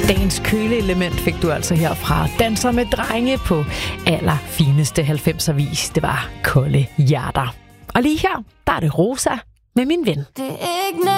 Dagens køleelement fik du altså her fra Danser med drenge på allerfineste 90'er vis. Det var Kolde Hjerter. Og lige her, der er det Rosa med Min Ven. Det er ikke